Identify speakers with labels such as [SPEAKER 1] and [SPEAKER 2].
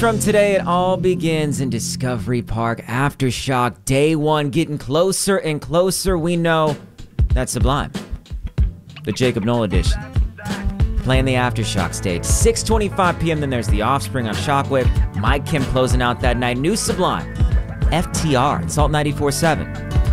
[SPEAKER 1] From today, it all begins in Discovery Park Aftershock. Day one, getting closer and closer. We know that's Sublime, the Jacob Noel edition, playing the Aftershock stage. 6:25 p.m. Then there's The Offspring on Shockwave. Mike Kim closing out that night. New Sublime, FTR, Salt 94.7.